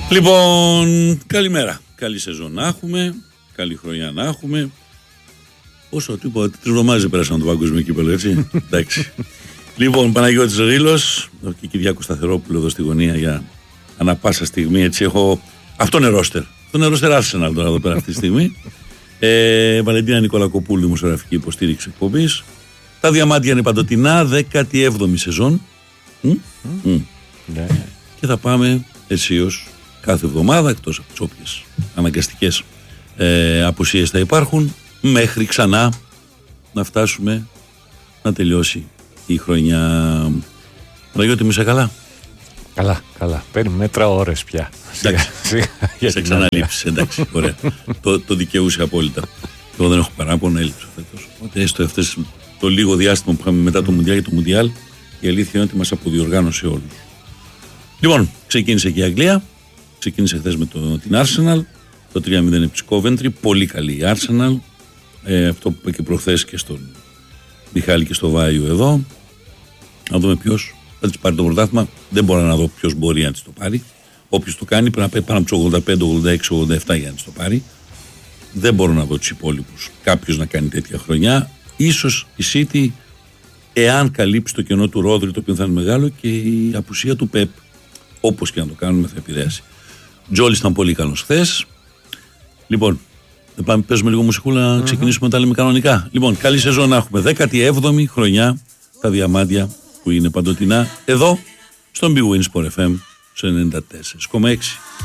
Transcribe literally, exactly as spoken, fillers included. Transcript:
Λοιπόν, καλημέρα. Καλή σεζόν να έχουμε. Καλή χρονιά να έχουμε. Όσο τίποτα, τρεις εβδομάδες πέρασαν το παγκόσμιο κύπελλο, έτσι. Εντάξει. Λοιπόν, Παναγιώτης Ρήλος και Κυριάκο Σταθερόπουλο εδώ στη γωνία για ανά πάσα στιγμή. Έτσι έχω. Αυτό είναι ρόστερ. Αυτό είναι ρόστερ Arsenal τώρα εδώ πέρα αυτή τη στιγμή. ε, Βαλεντίνα Νικολακοπούλου, δημοσιογραφική υποστήριξη εκπομπής. Τα διαμάντια είναι παντοτινά, δέκατη έβδομη σεζόν. Mm? Mm. Ναι. Και θα πάμε αισίως κάθε εβδομάδα, εκτός από τις όποιες αναγκαστικές ε, απουσίες θα υπάρχουν, μέχρι ξανά να φτάσουμε να τελειώσει η χρονιά. Παναγιώτη, μου είσαι καλά? Καλά, καλά. Παίρνει μέτρα ώρες πια. Εντάξει, σε ξαναλείψεις, εντάξει, ωραία. το, το δικαιούσε απόλυτα. Εγώ δεν έχω παράπονο, έλειψα φέτος. Οπότε έστω αυτές το λίγο διάστημα που είχαμε μετά το Μουντιάλ και το Μουντιάλ, η αλήθεια είναι ότι μας αποδιοργάνωσε όλους. Λοιπόν, ξεκίνησε και η Αγγλία. Ξεκίνησε χθες με το, την Arsenal. Το τρία μηδέν επί της Coventry. Πολύ καλή η Arsenal. Ε, αυτό που είπε και προχθές και στον Μιχάλη και στο Βάιο εδώ. Να δούμε ποιος θα της πάρει το πρωτάθλημα. Δεν μπορώ να δω ποιος μπορεί να της το πάρει. Όποιος το κάνει πρέπει να πάει πάνω από τους ογδόντα πέντε, ογδόντα έξι, ογδόντα επτά για να της το πάρει. Δεν μπορώ να δω τους υπόλοιπους. Κάποιος να κάνει τέτοια χρονιά. Ίσως η City, εάν καλύψει το κενό του Ρόδρυ, το οποίο θα είναι μεγάλο, και η απουσία του Πεπ. Όπως και να το κάνουμε θα επηρέασει. Τζόλις ήταν πολύ καλός χθες. Λοιπόν, θα πάμε, παίζουμε λίγο μουσικούλα να ξεκινήσουμε να τα λέμε κανονικά. Λοιπόν, καλή σεζόν να έχουμε. δέκατη έβδομη χρονιά τα διαμάντια που είναι παντοτινά εδώ στον Big Win Sport εφ εμ στο ενενήντα τέσσερα κόμμα έξι.